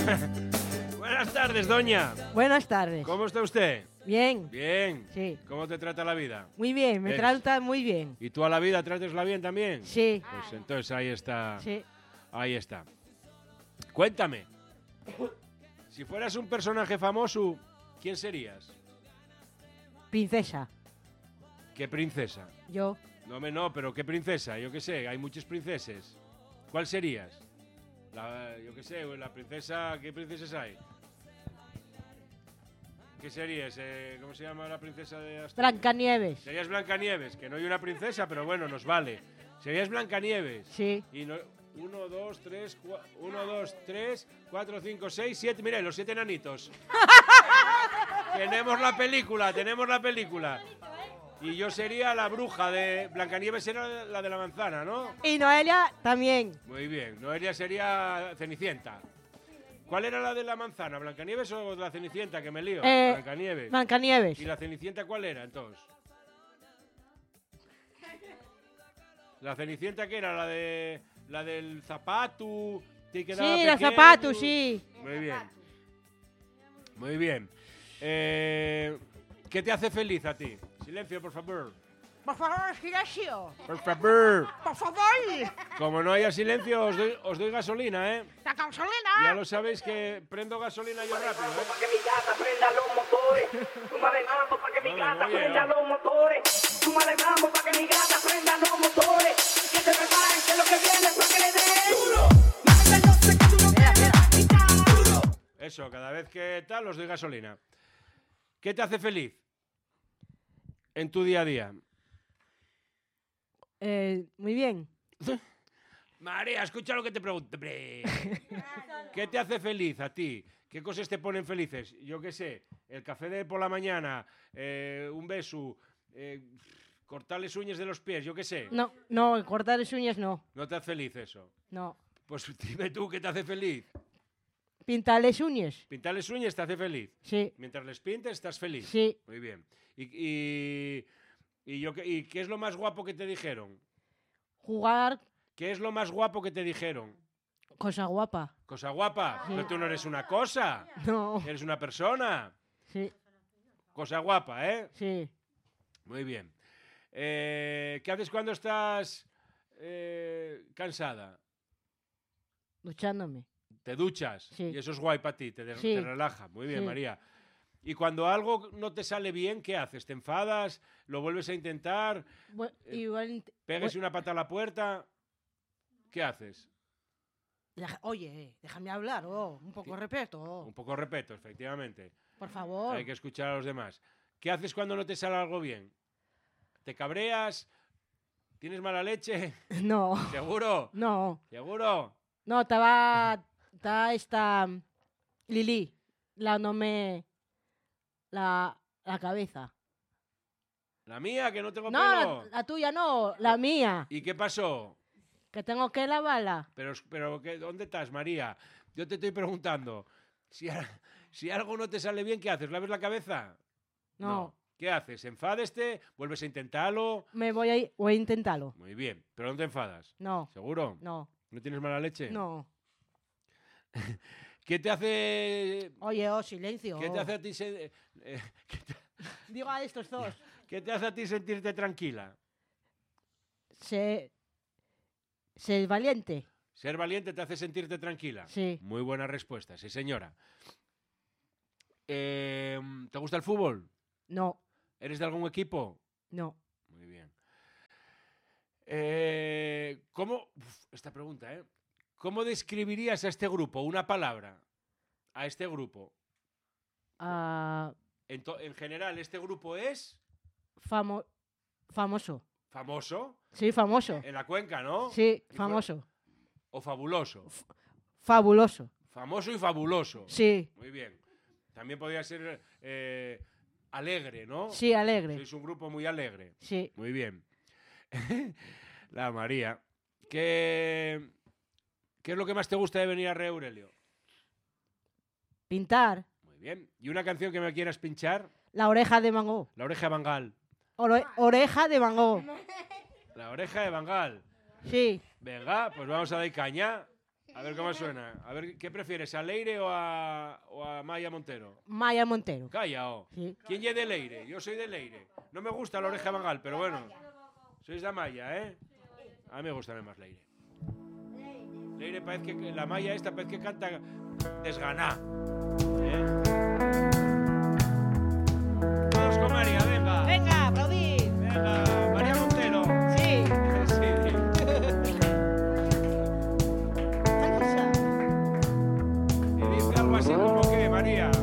Buenas tardes, doña. Buenas tardes. ¿Cómo está usted? Bien. Bien. Sí. ¿Cómo te trata la vida? Muy bien, me trata muy bien. ¿Y tú a la vida tratesla bien también? Sí. Pues entonces ahí está. Sí. Ahí está. Cuéntame. Si fueras un personaje famoso, ¿quién serías? Princesa. ¿Qué princesa? Yo. No, pero ¿qué princesa? Yo qué sé, hay muchas princesas. ¿Cuál serías? Yo qué sé, la princesa... ¿Qué princesas hay? ¿Qué serías? ¿Cómo se llama la princesa de Asturias? Blancanieves. Serías Blancanieves, que no hay una princesa, pero bueno, nos vale. Serías Blancanieves. Sí. Y no, 1, 2, 3, 4, 5, 6, 7. Mira, los 7 enanitos. Tenemos la película. Y yo sería la bruja de... Blancanieves era la de la manzana, ¿no? Y Noelia también. Muy bien. Noelia sería Cenicienta. ¿Cuál era la de la manzana? ¿Blancanieves o la Cenicienta? Que me lío. Blancanieves. Blancanieves. ¿Y la Cenicienta cuál era, entonces? ¿La Cenicienta qué era? La del zapato. Que quedaba Sí, la pequeño. zapato, sí. Muy bien. Muy bien. ¿Qué te hace feliz a ti? Silencio, por favor. Por favor, silencio. Por favor. Por favor. Como no haya silencio, os doy gasolina, ¿eh? La gasolina. Ya lo sabéis que prendo gasolina yo rápido, ¿eh? Para que mi gata prenda los motores. Súmale mambo para que mi gata prenda los motores. Súmale mambo para que mi gata prenda los motores. Que se preparen que lo que viene es para que le den duro. Mami, yo sé que tú no quieres duro. Eso, cada vez que tal, os doy gasolina. ¿Qué te hace feliz en tu día a día? Muy bien. María, escucha lo que te pregunto. ¿Qué te hace feliz a ti? ¿Qué cosas te ponen felices? Yo qué sé, el café de por la mañana, un beso, cortarles uñas de los pies, yo qué sé. No, cortar las uñas no. ¿No te hace feliz eso? No. Pues dime tú, ¿qué te hace feliz? Pintar las uñas. Pintarles uñas te hace feliz. Sí. Mientras les pintes, estás feliz. Sí. Muy bien. ¿Y qué es lo más guapo que te dijeron? Jugar. ¿Qué es lo más guapo que te dijeron? Cosa guapa. ¿Cosa guapa? Sí. Pero tú no eres una cosa. No. Eres una persona. Sí. Cosa guapa, ¿eh? Sí. Muy bien. ¿Qué haces cuando estás cansada? Duchándome. Te duchas. Sí. Y eso es guay para ti, te Sí. relaja. Muy bien, Sí. María. Y cuando algo no te sale bien, ¿qué haces? ¿Te enfadas? ¿Lo vuelves a intentar? Igual. ¿Pegas una pata a la puerta? ¿Qué haces? Oye, déjame hablar, un poco de respeto. Un poco respeto, efectivamente. Por favor. Hay que escuchar a los demás. ¿Qué haces cuando no te sale algo bien? ¿Te cabreas? ¿Tienes mala leche? No. ¿Seguro? No. ¿Seguro? No, está esta Lili, la cabeza. ¿La mía, que no tengo No, pelo? la tuya no, la mía, ¿Y qué pasó? que tengo que lavarla. Pero ¿dónde estás, María? Yo te estoy preguntando. Si algo no te sale bien, ¿qué haces? ¿Laves la cabeza? No. ¿Qué haces? ¿Enfádeste? ¿Vuelves a intentarlo? Voy a intentarlo. Muy bien. ¿Pero no te enfadas? No. ¿Seguro? No. ¿No tienes mala leche? No. ¿Qué te hace...? Oye, silencio. ¿Qué te hace a ti Digo a estos dos. ¿Qué te hace a ti sentirte tranquila? Ser valiente. Ser valiente te hace sentirte tranquila. Sí. Muy buena respuesta, sí, señora. ¿Te gusta el fútbol? No. ¿Eres de algún equipo? No. Muy bien. ¿Cómo? Esta pregunta, ¿eh? ¿Cómo describirías a este grupo? Una palabra. A este grupo. En general, ¿este grupo es? Famoso. ¿Famoso? Sí, famoso. En la cuenca, ¿no? Sí, famoso. ¿O fabuloso? Fabuloso. Famoso y fabuloso. Sí. Muy bien. También podría ser alegre, ¿no? Sí, alegre. Sois un grupo muy alegre. Sí. Muy bien. La María. ¿Qué es lo que más te gusta de venir a Rey Aurelio? Pintar. Muy bien. ¿Y una canción que me quieras pinchar? La oreja de Van Gogh. La oreja de Bangal. Oreja de Van Gogh. La oreja de Bangal. Sí. Venga, pues vamos a dar caña. A ver cómo suena. A ver, ¿qué prefieres, a Leire o a Maya Montero? Maya Montero. Calla, oh. Sí. ¿Quién es de Leire? Yo soy de Leire. No me gusta la Oreja Bangal, pero bueno. Sois de Maya, ¿eh? A mí me gusta más Leire. Leire parece que la Maya esta parece que canta desganá.